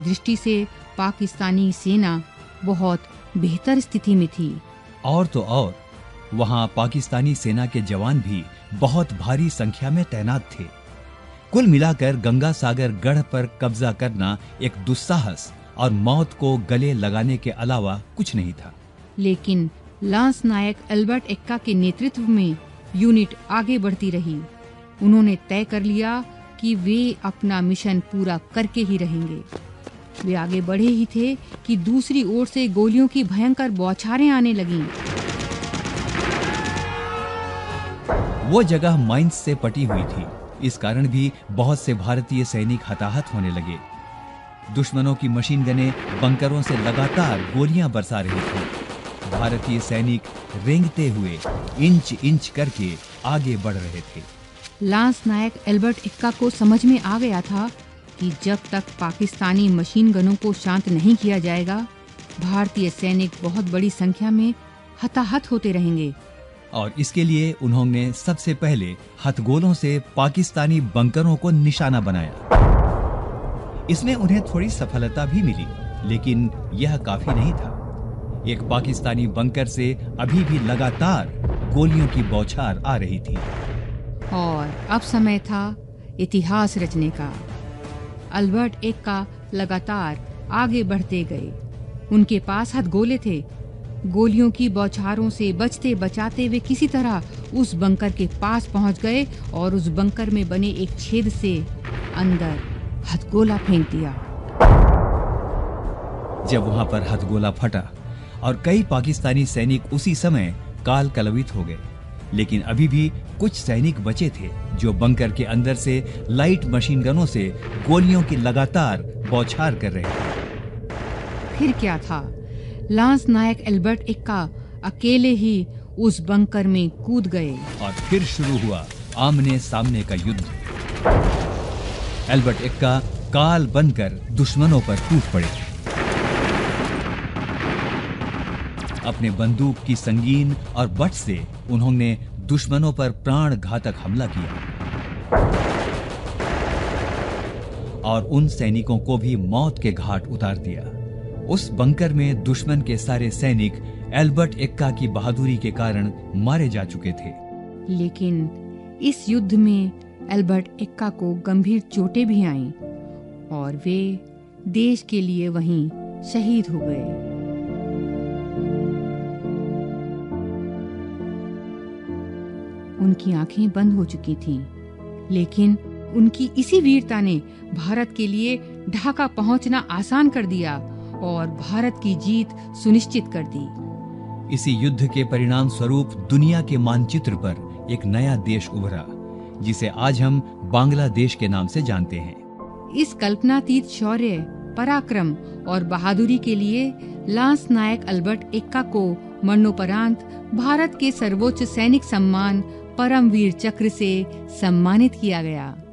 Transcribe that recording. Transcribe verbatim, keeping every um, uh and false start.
दृष्टि से पाकिस्तानी सेना बहुत बेहतर स्थिति में थी। और तो और वहां पाकिस्तानी सेना के जवान भी बहुत भारी संख्या में तैनात थे। कुल मिलाकर गंगा सागर गढ़ पर कब्जा करना एक दुस्साहस और मौत को गले लगाने के अलावा कुछ नहीं था। लेकिन लांस नायक एल्बर्ट एक्का के नेतृत्व में यूनिट आगे बढ़ती रही। उन्होंने तय कर लिया कि वे अपना मिशन पूरा करके ही रहेंगे। वे आगे बढ़े ही थे कि दूसरी ओर से गोलियों की भयंकर बौछारें आने लगीं। वो जगह माइंस से पटी हुई थी, इस कारण भी बहुत से भारतीय सैनिक हताहत होने लगे। दुश्मनों की मशीन गनें बंकरों से लगातार गोलियां बरसा रही थी। भारतीय सैनिक रेंगते हुए इंच इंच करके आगे बढ़ रहे थे। लांस नायक एल्बर्ट एक्का को समझ में आ गया था कि जब तक पाकिस्तानी मशीन गनों को शांत नहीं किया जाएगा, भारतीय सैनिक बहुत बड़ी संख्या में हताहत होते रहेंगे। और इसके लिए उन्होंने सबसे पहले हथगोलों से पाकिस्तानी बंकरों को निशाना बनाया। इसमें उन्हें थोड़ी सफलता भी मिली, लेकिन यह काफी नहीं था। एक पाकिस्तानी बंकर से अभी भी लगातार गोलियों की बौछार आ रही थी। और अब समय था इतिहास रचने का। एल्बर्ट एक्का लगातार आगे बढ़ते गए। उनके पास हथगोले थे। गोलियों की बौछारों से बचते बचाते वे किसी तरह उस बंकर के पास पहुंच गए और उस बंकर में बने एक छेद से अंदर हथगोला फेंक दिया। जब वहां पर हथगोला फटा और कई पाकिस्तानी सैनिक उसी समय काल कलवित हो गए, लेकिन अभी भी कुछ सैनिक बचे थे जो बंकर के अंदर से लाइट मशीन गनों से गोलियों की लगातार बौछार कर रहे थे। फिर क्या था? लांस नायक एल्बर्ट एक्का अकेले ही उस बंकर में कूद गए और फिर शुरू हुआ आमने सामने का युद्ध। एल्बर्ट एक्का काल बनकर दुश्मनों पर टूट पड़े। अपने बंदूक की संगीन और बट से उन्होंने दुश्मनों पर प्राण घातक हमला किया और उन सैनिकों को भी मौत के घाट उतार दिया। उस बंकर में दुश्मन के सारे सैनिक एल्बर्ट एक्का की बहादुरी के कारण मारे जा चुके थे। लेकिन इस युद्ध में एल्बर्ट एक्का को गंभीर चोटें भी आईं और वे देश के लिए वहीं शहीद हो गए। उनकी आंखें बंद हो चुकी थीं, लेकिन उनकी इसी वीरता ने भारत के लिए ढाका पहुंचना आसान कर दिया और भारत की जीत सुनिश्चित कर दी। इसी युद्ध के परिणाम स्वरूप दुनिया के मानचित्र पर एक नया देश उभरा, जिसे आज हम बांग्लादेश के नाम से जानते हैं। इस कल्पनातीत शौर्य, पराक्रम और बहादुरी के लिए लांस नायक एल्बर्ट एक्का को मरणोपरांत भारत के सर्वोच्च सैनिक सम्मान परमवीर चक्र से सम्मानित किया गया।